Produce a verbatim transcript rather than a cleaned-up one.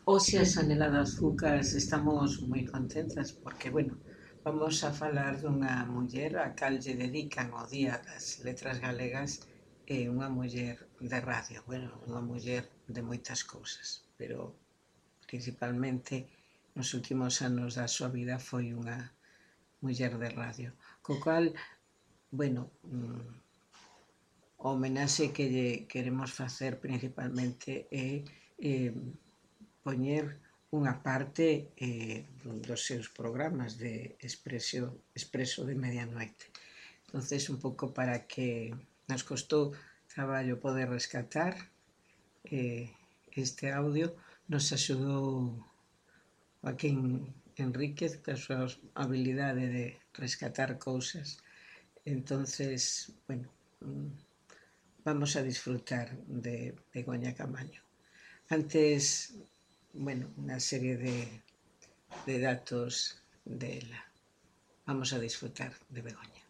Hoxe as Anela das Fucas estamos moi contentas porque, bueno, vamos a falar dunha muller a cal lle dedican o Día das Letras Galegas e unha muller de radio, bueno, unha muller de moitas cousas, pero principalmente nos últimos anos da súa vida foi unha muller de radio, co cal, bueno, o homenaxe que lle queremos facer principalmente é eh, poñer unha parte eh, dos seus programas de expreso, expreso de medianoite. Entonces, un pouco para que nos costou traballo poder rescatar eh, este audio, nos axudou Joaquín Enríquez, que a súa habilidade de rescatar cousas. Entonces, bueno, vamos a disfrutar de Begoña Camaño. Antes, bueno, unha serie de, de datos dela. Vamos a disfrutar de Begoña.